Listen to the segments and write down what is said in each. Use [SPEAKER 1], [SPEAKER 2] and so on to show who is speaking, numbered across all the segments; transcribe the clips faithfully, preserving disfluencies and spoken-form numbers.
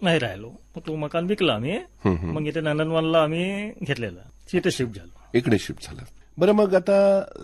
[SPEAKER 1] नाही राहिलो. मग तो मकान विकला आम्ही. मग इथे नंदनवनला आम्ही घेतलेलं, तिथे शिफ्ट झालो.
[SPEAKER 2] इकडे शिफ्ट झालं. बरं, मग आता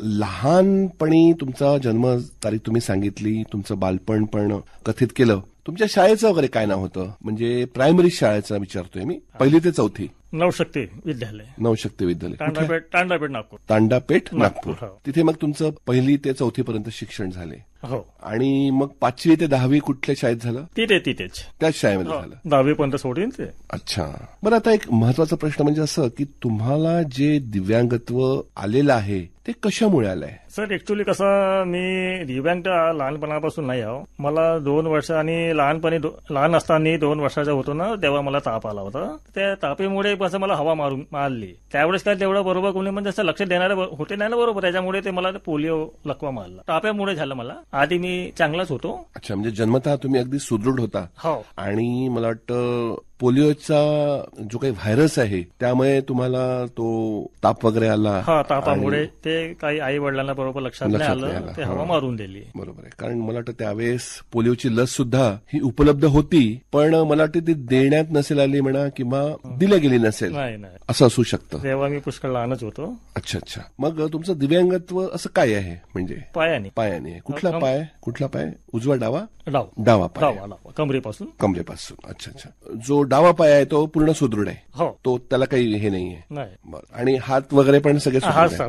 [SPEAKER 2] लहानपणी तुमचा जन्म तारीख तुम्ही सांगितली, तुमचं बालपण पण कथित केलं. तुमच्या शाळेचं वगैरे काय नाव होतं? म्हणजे प्रायमरी शाळेचं विचारतोय मी, पहिली ते चौथी.
[SPEAKER 1] नवशक्ती विद्यालय.
[SPEAKER 2] नवशक्ती विद्यालय,
[SPEAKER 1] तांडापेठ तांडापेठ नागपूर.
[SPEAKER 2] तांडापेठ नागपूर. तिथे मग तुमचं पहिली ते चौथी पर्यंत शिक्षण झाले.
[SPEAKER 1] हो.
[SPEAKER 2] आणि मग पाचवी ते दहावी कुठल्या शाळेत झालं?
[SPEAKER 1] तिथे तिथेच
[SPEAKER 2] त्याच शाळेमध्ये झालं.
[SPEAKER 1] दहावी पर्यंत सोडून ते.
[SPEAKER 2] अच्छा. बरं, आता एक महत्वाचा प्रश्न म्हणजे असं की तुम्हाला जे दिव्यांगत्व आलेलं आहे ते कशामुळे आलंय?
[SPEAKER 1] सर ऍक्च्युली कसं, मी दिव्यांग लहानपणापासून नाही आहो. मला दोन वर्ष आणि लहानपणी लहान असताना दोन वर्षाचा होतो ना, तेव्हा मला ताप आला होता. त्या तापेमुळे कसं मला हवा मारून मारली. त्यावेळेस काय तेवढं बरोबर कोणी म्हणजे असं लक्ष देणारे होते नाही ना बरोबर. त्याच्यामुळे ते मला पोलिओ लकवा मारला. ताप्यामुळे झालं मला. आधी मी चांगलाच होतो.
[SPEAKER 2] अच्छा, म्हणजे जन्मतः तुम्ही अगदी सुदृढ होता.
[SPEAKER 1] हो.
[SPEAKER 2] आणि मला वाटतं पोलिओचा जो काही व्हायरस आहे त्यामुळे तुम्हाला तो ताप वगैरे आला.
[SPEAKER 1] हा, तापामुळे ते काही आई वडिलांना बरोबर लक्षात नाही आलं, ते हवा मारून दिली.
[SPEAKER 2] बरोबर आहे. कारण मला वाटतं त्यावेळेस पोलिओची लस सुद्धा ही उपलब्ध होती, पण मला वाटतं ती देण्यात नसेल आली म्हणा किंवा दिल्या गेली नसेल.
[SPEAKER 1] नाही नाही
[SPEAKER 2] असं असू शकतं.
[SPEAKER 1] तेव्हा मी पुष्कळ लहानच होतो.
[SPEAKER 2] अच्छा अच्छा. मग तुमचं दिव्यांगत्व असं काय आहे? म्हणजे
[SPEAKER 1] पायाने.
[SPEAKER 2] पायाने. कुठला पाय? कुठला पाय? उजवा डावा?
[SPEAKER 1] डाव.
[SPEAKER 2] डावा पाय.
[SPEAKER 1] डावा डावा कमरेपासून.
[SPEAKER 2] कमरेपासून. अच्छा अच्छा. जो डावा पाय आहे तो पूर्ण सुदृढ आहे.
[SPEAKER 1] हो.
[SPEAKER 2] तो त्याला काही हे नाहीये.
[SPEAKER 1] नाही.
[SPEAKER 2] आणि हात वगैरे पण सगळे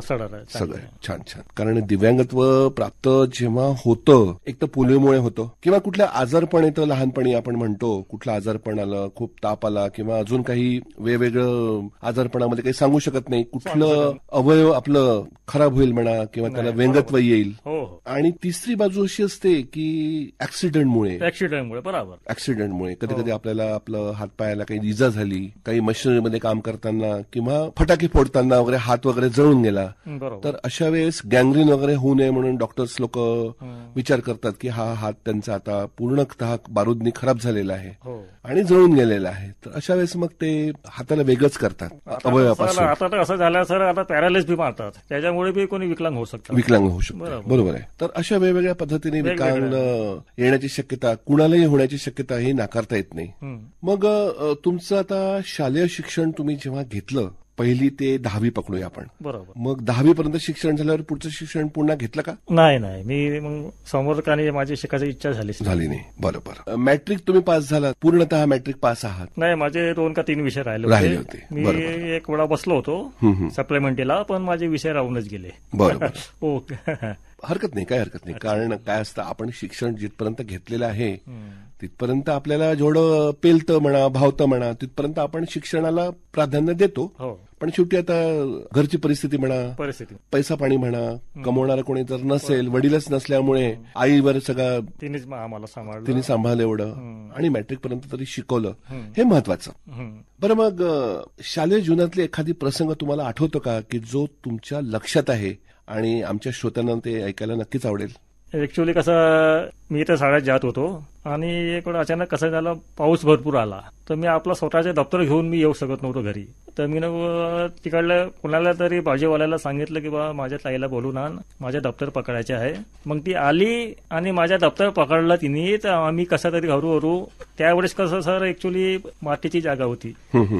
[SPEAKER 1] सगळं
[SPEAKER 2] छान छान. कारण दिव्यांगत्व प्राप्त जेव्हा होतं, एक तर पोलिओमुळे होतं किंवा कुठल्या आजारपण येतं लहानपणी. आपण म्हणतो कुठलं आजारपण आलं, खूप ताप आला किंवा अजून काही वेगवेगळं आजारपणामध्ये काही सांगू शकत नाही. कुठलं अवयव आपलं खराब होईल म्हणा किंवा त्याला व्यंगत्व येईल. आणि तिसरी बाजू अशी असते की ऍक्सिडेंटमुळे
[SPEAKER 1] ऍक्सिडेंटमुळे बरोबर
[SPEAKER 2] ऍक्सिडेंटमुळे कधी कधी आपल्याला आपलं हातपायाला काही इजा झाली, काही मशिनरीमध्ये काम करताना किंवा फटाके फोडताना वगैरे हात वगैरे जळून गेला, तर अशा वेळेस गँग्रीन वगैरे होऊ नये म्हणून डॉक्टर्स लोक विचार करतात की हा हात त्यांचा आता पूर्णतः बारूदनी खराब झालेला आहे आणि जळून गेलेला आहे. तर अशा वेळेस मग ते हाताला वेगळंच करतात अवयवापासून.
[SPEAKER 1] आता असं झालं सर, आता पॅरालिस बी मारतात, त्याच्यामुळे बी कोणी विकलांग होऊ शकतं.
[SPEAKER 2] विकलांग होऊ शकतं. बरोबर आहे. तर अशा वेगवेगळ्या पद्धतीने विकलांग येण्याची शक्यता, कुणालाही होण्याची शक्यता ही नाकारता येत नाही. मग तुमचं आता शालेय शिक्षण तुम्ही जेव्हा घेतलं, पहिली ते दहावी पकडूया आपण, बरोबर, मग दहावी पर्यंत शिक्षण झाल्यावर पुढचं शिक्षण पुन्हा घेतलं का?
[SPEAKER 1] नाही नाही, मी मग समोर का नाही, माझी शिकायची इच्छा झाली
[SPEAKER 2] झाली नाही. बरोबर. मॅट्रिक तुम्ही पास झालात, पूर्णतः मॅट्रिक पास आहात?
[SPEAKER 1] नाही, माझे दोन का तीन विषय राहिले
[SPEAKER 2] राहिले होते.
[SPEAKER 1] मी एक वेळा बसलो होतो सप्लिमेंटरीला, पण माझे विषय राहूनच गेले.
[SPEAKER 2] बरोबर.
[SPEAKER 1] ओके,
[SPEAKER 2] हरकत नाही, काय हरकत नाही. कारण काय असतं, आपण शिक्षण जिथपर्यंत घेतलेलं आहे तिथपर्यंत आपल्याला जेवढं पेलतं म्हणा, भावतं म्हणा, तिथपर्यंत आपण शिक्षणाला प्राधान्य देतो. पण शेवटी आता घरची परिस्थिती म्हणा, परिस्थिती पैसा पाणी म्हणा, कमवणारा कोणी जर नसेल, वडीलच नसल्यामुळे आईवर सगळं
[SPEAKER 1] तिनेच आम्हाला सांभाळलं,
[SPEAKER 2] तिने सांभाळलं एवढं, आणि मॅट्रिक पर्यंत तरी शिकवलं, हे महत्वाचं. बरं, मग शालेय जीवनातले एखादी प्रसंग तुम्हाला आठवतो का की जो तुमच्या लक्षात आहे आणि आमच्या श्रोत्यांना ते ऐकायला नक्कीच आवडेल?
[SPEAKER 1] ऍक्च्युअली कसं, मी तर शाळेत जात होतो आणि एक वेळ अचानक कसं झालं, पाऊस भरपूर आला, तर मी आपला स्वतःचे दप्तर घेऊन मी येऊ शकत नव्हतो घरी. तर मी तिकडल्या कुणाला तरी भाजीवाल्याला सांगितलं की बा माझ्या ताईला बोलून आण, माझे दप्तर पकडायचे आहे. मग ती आली आणि माझ्या दप्तर पकडलं तिने. तर आम्ही कसं तरी हरू हरू, त्यावेळेस कसं सर, ऍक्च्युली मातीची जागा होती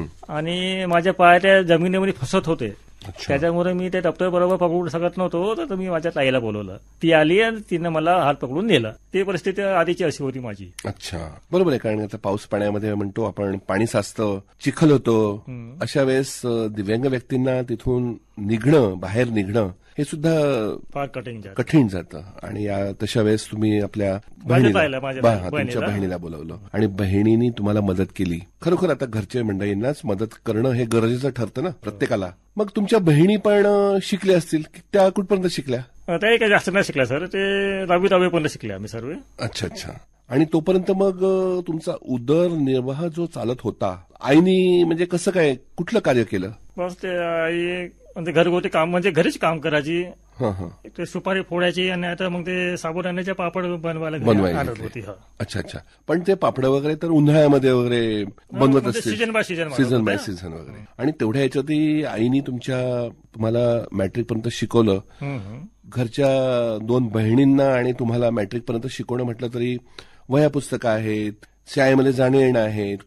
[SPEAKER 1] आणि माझे पाय त्या जमिनीमध्ये फसत होते, त्याच्यामुळे मी ते दप्तर बरोबर पकडू शकत नव्हतो. तर मी माझ्या ताईला बोलवलं, ती आली आणि तिनं मला हात पकडून नेलं. ती परिस्थिती आधीची अशी होती माझी.
[SPEAKER 2] अच्छा, बरोबर आहे. कारण आता पाऊस पाण्यामध्ये म्हणतो आपण, पाणी साचतं, चिखल होतो, अशा वेळेस दिव्यांग व्यक्तींना तिथून निघणं, बाहेर निघणं हे सुद्धा
[SPEAKER 1] फार कठीण
[SPEAKER 2] कठीण जातं. आणि तशा वेळेस तुम्ही आपल्या तुमच्या बहिणीला बोलवलं आणि बहिणीने तुम्हाला मदत केली. खरोखर आता घरच्या मंडळींनाच मदत करणं हे गरजेचं ठरतं ना प्रत्येकाला. मग तुमच्या बहिणी पण शिकल्या असतील, त्या कुठपर्यंत शिकल्या?
[SPEAKER 1] त्या काही जास्त नाही शिकल्या सर, ते दहावी दहावीपर्यंत शिकल्या आम्ही सर्व.
[SPEAKER 2] अच्छा अच्छा. आणि तोपर्यंत मग तुमचा उदरनिर्वाह जो चालत होता, आईनी म्हणजे कसं काय, कुठलं कार्य केलं? बस ते
[SPEAKER 1] आई म्हणजे घरगुती काम, म्हणजे घरीच काम करायची, ते सुपारी फोडायची आणि आता मग ते साबुदाण्याचे पापड बनवायला बनवायला होती.
[SPEAKER 2] अच्छा अच्छा. पण ते पापड वगैरे तर उन्हाळ्यामध्ये वगैरे बनवत असते,
[SPEAKER 1] season by season
[SPEAKER 2] season by season वगैरे. आणि तेवढ्या याच्यातही आईनी तुमच्या तुम्हाला मॅट्रिक पर्यंत शिकवलं. घरच्या दोन बहिणींना आणि तुम्हाला मॅट्रिक पर्यंत शिकवणं म्हटलं तरी वह्या पुस्तकं आहेत, शाळेमध्ये जाणं येणं आहेत,